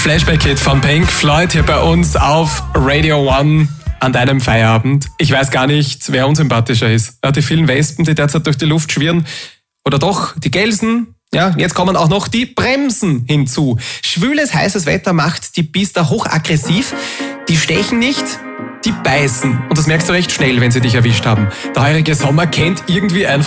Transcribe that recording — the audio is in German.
Flashback-Hit von Pink Floyd hier bei uns auf Radio One an deinem Feierabend. Ich weiß gar nicht, wer unsympathischer ist. Die vielen Wespen, die derzeit durch die Luft schwirren, oder doch die Gelsen. Ja, jetzt kommen auch noch die Bremsen hinzu. Schwüles, heißes Wetter macht die Biester hochaggressiv. Die stechen nicht, die beißen. Und das merkst du recht schnell, wenn sie dich erwischt haben. Der heurige Sommer kennt irgendwie einfach